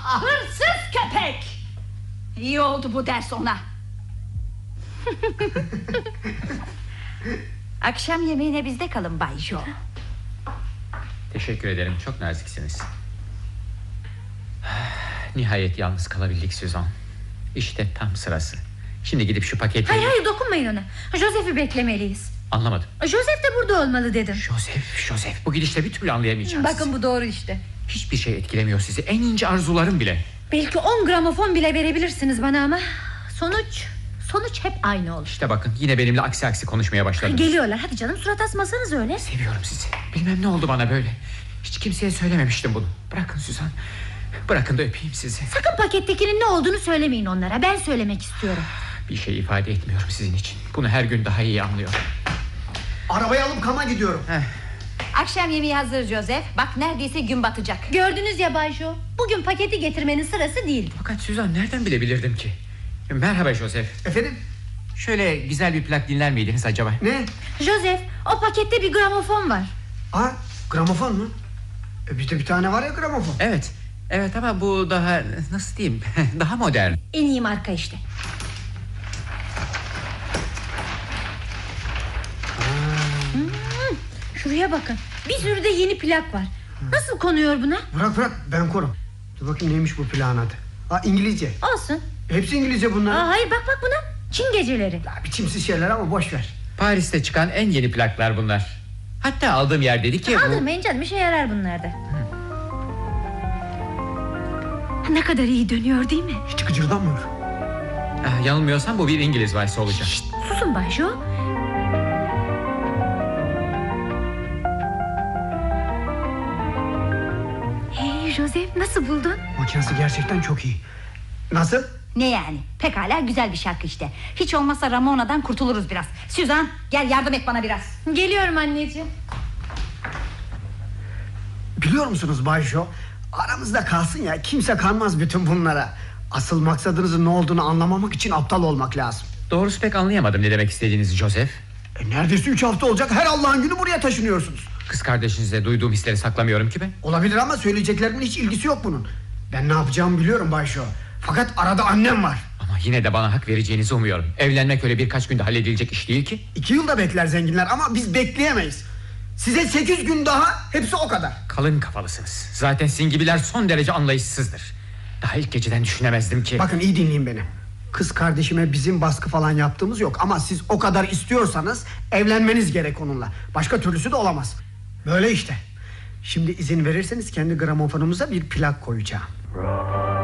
Hırsız köpek! İyi oldu bu ders ona. Akşam yemeğine bizde kalın Bay Jo. Teşekkür ederim, çok naziksiniz. Nihayet yalnız kalabildik Suzan. İşte tam sırası. Şimdi gidip şu paketi... Hayır dokunmayın ona. Joseph'i beklemeliyiz. Anlamadım. Joseph de burada olmalı dedim. Joseph, bu gidişle bir türlü anlayamayacağız. Bakın bu doğru işte. Hiçbir şey etkilemiyor sizi, en ince arzularım bile. Belki 10 gramofon bile verebilirsiniz bana ama sonuç hep aynı olur. İşte bakın yine benimle aksi konuşmaya başladınız. Geliyorlar, hadi canım, surat asmasanız öyle. Seviyorum sizi. Bilmem ne oldu bana böyle. Hiç kimseye söylememiştim bunu. Bırakın Suzan. Bırakın da öpeyim sizi. Sakın pakettekinin ne olduğunu söylemeyin onlara. Ben söylemek istiyorum. Bir şey ifade etmiyorum sizin için. Bunu her gün daha iyi anlıyorum. Arabayı alıp Kam'a gidiyorum. Akşam yemeği hazır Joseph. Bak neredeyse gün batacak. Gördünüz ya Bay Jo, bugün paketi getirmenin sırası değildi. Fakat Suzan, nereden bilebilirdim ki? Merhaba Joseph. Efendim? Şöyle güzel bir plak dinler miydiniz acaba? Ne? Joseph, o pakette bir gramofon var. Gramofon mu? Bizde bir tane var ya gramofon. Evet ama bu daha, nasıl diyeyim, daha modern. En iyi marka işte. Şuraya bakın, bir sürü de yeni plak var. Nasıl konuyor buna? Bırak ben korum. Dur bakayım neymiş bu plağın adı. İngilizce. Olsun. Hepsi İngilizce bunlar. Hayır bak buna, Çin geceleri. Biçimsiz şeyler ama boş ver. Paris'te çıkan en yeni plaklar bunlar. Hatta aldığım yer dedi ki... Aldırmayın canım, işe yarar bunlarda. Ne kadar iyi dönüyor değil mi? Hiç gıcırdanmıyor. Yanılmıyorsam bu bir İngiliz valsi olacak. Şşt, susun Bay Jo. Hey Joseph, nasıl buldun? Makinesi gerçekten çok iyi. Nasıl? Ne yani? Pekala güzel bir şarkı işte. Hiç olmazsa Ramona'dan kurtuluruz biraz. Suzan gel yardım et bana biraz. Geliyorum anneciğim. Biliyor musunuz Bay Jo? Aramızda kalsın ya, kimse kanmaz bütün bunlara. Asıl maksadınızın ne olduğunu anlamamak için aptal olmak lazım. Doğrusu pek anlayamadım ne demek istediğinizi Joseph. Neredeyse 3 hafta olacak, her Allah'ın günü buraya taşınıyorsunuz. Kız kardeşinize duyduğum hisleri saklamıyorum ki ben. Olabilir ama söyleyeceklerimin hiç ilgisi yok bunun. Ben ne yapacağımı biliyorum Bay Jo. Fakat arada annem var. Ama yine de bana hak vereceğinizi umuyorum. Evlenmek öyle birkaç günde halledilecek iş değil ki. 2 yılda bekler zenginler ama biz bekleyemeyiz. Size 8 gün daha, hepsi o kadar. Kalın kafalısınız. Zaten sizin gibiler son derece anlayışsızdır. Daha ilk geceden düşünemezdim ki. Bakın iyi dinleyin beni. Kız kardeşime bizim baskı falan yaptığımız yok. Ama siz o kadar istiyorsanız evlenmeniz gerek onunla. Başka türlüsü de olamaz. Böyle işte. Şimdi izin verirseniz kendi gramofonumuza bir plak koyacağım.